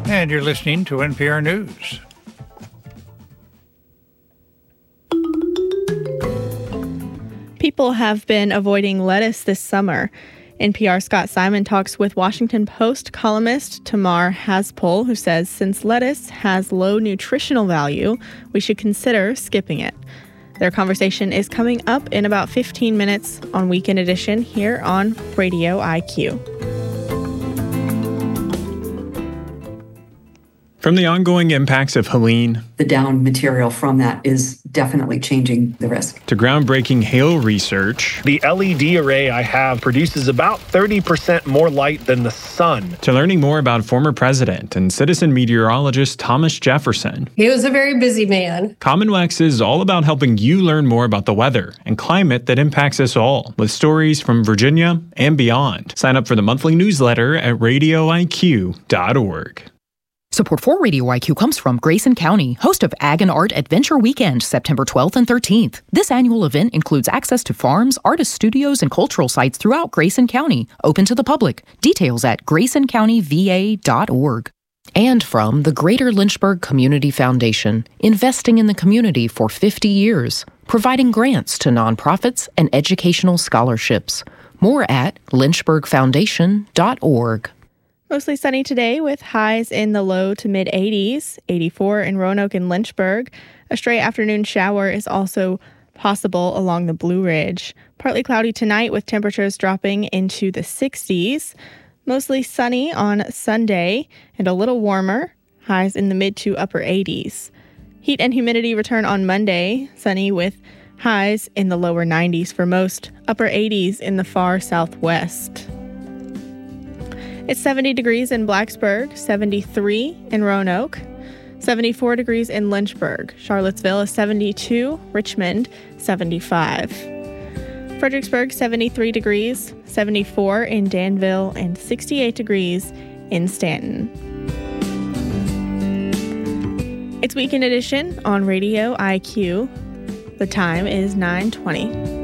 And you're listening to NPR News. People have been avoiding lettuce this summer. NPR's Scott Simon talks with Washington Post columnist Tamar Haspel, who says since lettuce has low nutritional value, we should consider skipping it. Their conversation is coming up in about 15 minutes on Weekend Edition here on Radio IQ. From the ongoing impacts of Helene, the down material from that is definitely changing the risk. To groundbreaking hail research, the LED array I have produces about 30% more light than the sun. To learning more about former president and citizen meteorologist Thomas Jefferson. He was a very busy man. CommonWex is all about helping you learn more about the weather and climate that impacts us all, with stories from Virginia and beyond. Sign up for the monthly newsletter at radioiq.org. Support for Radio IQ comes from Grayson County, host of Ag and Art Adventure Weekend, September 12th and 13th. This annual event includes access to farms, artist studios, and cultural sites throughout Grayson County, open to the public. Details at GraysonCountyVA.org. And from the Greater Lynchburg Community Foundation, investing in the community for 50 years, providing grants to nonprofits and educational scholarships. More at lynchburgfoundation.org. Mostly sunny today with highs in the low to mid 80s, 84 in Roanoke and Lynchburg. A stray afternoon shower is also possible along the Blue Ridge. Partly cloudy tonight with temperatures dropping into the 60s. Mostly sunny on Sunday and a little warmer, highs in the mid to upper 80s. Heat and humidity return on Monday, sunny with highs in the lower 90s for most, upper 80s in the far southwest. It's 70 degrees in Blacksburg, 73 in Roanoke, 74 degrees in Lynchburg. Charlottesville is 72, Richmond 75. Fredericksburg 73 degrees, 74 in Danville, and 68 degrees in Stanton. It's Weekend Edition on Radio IQ. The time is 9:20.